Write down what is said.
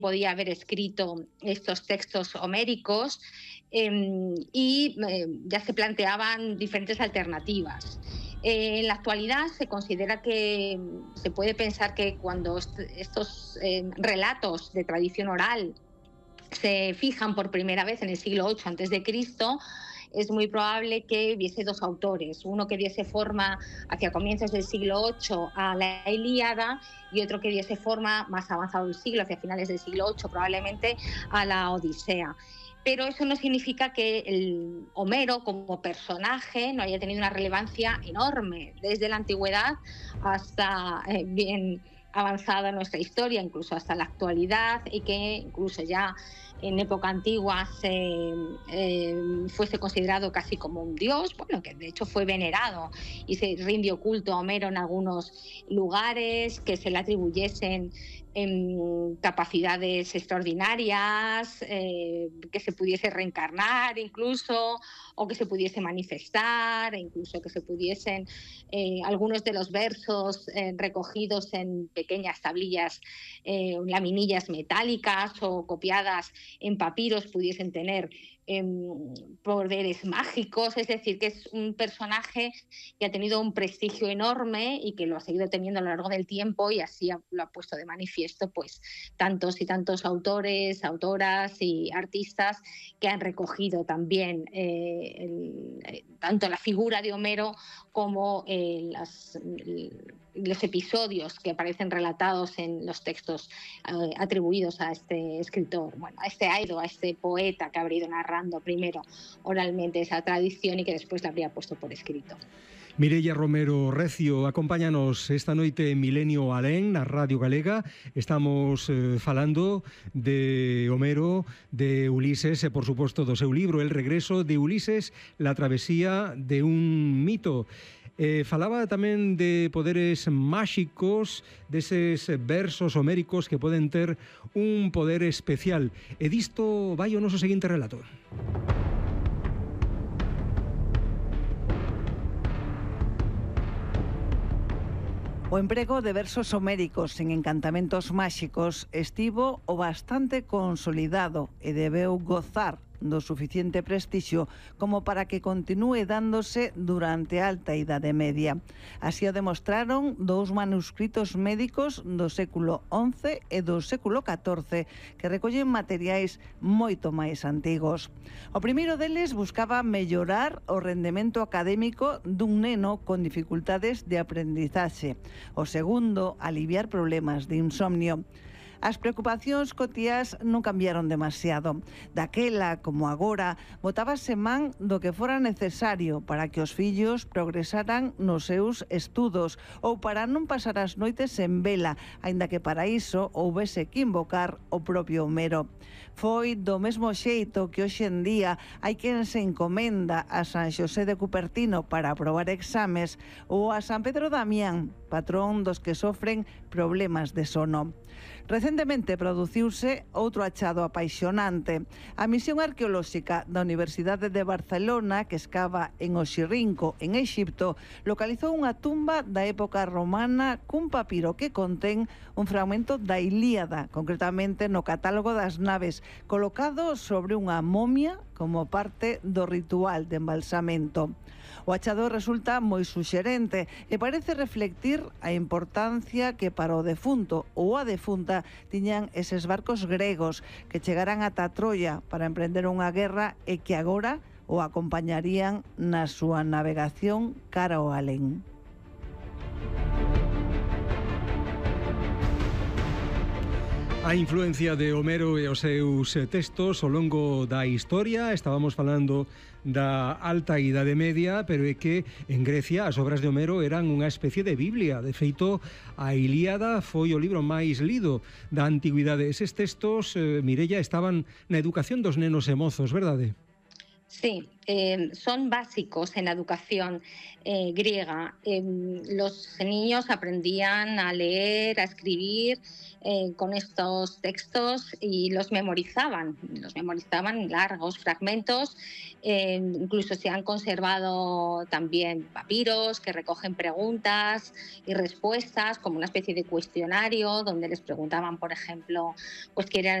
podía haber escrito estos textos homéricos ya se planteaban diferentes alternativas. En la actualidad se considera que se puede pensar que cuando estos relatos de tradición oral se fijan por primera vez en el siglo VIII a.C., es muy probable que hubiese dos autores, uno que diese forma hacia comienzos del siglo VIII a la Ilíada y otro que diese forma más avanzado del siglo, hacia finales del siglo VIII probablemente, a la Odisea. Pero eso no significa que el Homero como personaje no haya tenido una relevancia enorme desde la antigüedad hasta bien avanzada nuestra historia, incluso hasta la actualidad, y que incluso ya en época antigua fuese considerado casi como un dios, bueno, que de hecho fue venerado y se rindió culto a Homero en algunos lugares, que se le atribuyesen capacidades extraordinarias, que se pudiese reencarnar incluso, o que se pudiese manifestar, e incluso que se pudiesen algunos de los versos recogidos en pequeñas tablillas, laminillas metálicas o copiadas en papiros pudiesen tener poderes mágicos. Es decir, que es un personaje que ha tenido un prestigio enorme y que lo ha seguido teniendo a lo largo del tiempo, y así lo ha puesto de manifiesto pues tantos y tantos autores, autoras y artistas que han recogido también tanto la figura de Homero como los episodios que aparecen relatados en los textos atribuidos a este escritor, bueno, a este aido, a este poeta que habría ido narrando primero oralmente esa tradición y que despois la habría puesto por escrito. Mireia Romero Recio, acompáñanos esta noite en Milenio Alén na Radio Galega. Estamos falando de Homero, de Ulises e, por suposto, do seu libro El regreso de Ulises, la travesía de un mito. Falaba tamén de poderes máxicos, deses versos homéricos que poden ter un poder especial. E disto vai o noso seguinte relato. O emprego de versos homéricos en encantamentos máxicos estivo o bastante consolidado e debeu gozar do suficiente prestixio como para que continúe dándose durante a Alta Idade Media. Así o demostraron dous manuscritos médicos do século XI e do século XIV que recollen materiais moito máis antigos. O primeiro deles buscaba mellorar o rendemento académico dun neno con dificultades de aprendizaxe. O segundo, aliviar problemas de insomnio. As preocupacións cotiás non cambiaron demasiado. Daquela, como agora, botábase man do que fora necesario para que os fillos progresaran nos seus estudos ou para non pasar as noites en vela, aínda que para iso houbese que invocar o propio Homero. Foi do mesmo xeito que hoxe en día hai quen se encomenda a San Xosé de Cupertino para aprobar exames ou a San Pedro Damián, patrón dos que sofren problemas de sono. Recentemente produciuse outro achado apaixonante. A misión arqueolóxica da Universidade de Barcelona, que escava en Oxirrinco, en Exipto, localizou unha tumba da época romana cun papiro que contén un fragmento da Ilíada, concretamente no catálogo das naves, colocado sobre unha momia como parte do ritual de embalsamento. O achado resulta moi suxerente e parece reflectir a importancia que para o defunto ou a defunta tiñan eses barcos gregos que chegaran ata Troia para emprender unha guerra e que agora o acompañarían na súa navegación cara ao alén. A influencia de Homero e os seus textos ao longo da historia. Estábamos falando da Alta Idade Media, pero é que en Grecia as obras de Homero eran unha especie de Biblia. De feito, a Ilíada foi o libro máis lido da antigüidade. Eses textos, Mireia, estaban na educación dos nenos e mozos, verdade? Sí, son básicos en la educación griega. Los niños aprendían a leer, a escribir con estos textos y los memorizaban largos fragmentos. Incluso se han conservado también papiros que recogen preguntas y respuestas como una especie de cuestionario donde les preguntaban, por ejemplo, pues qué era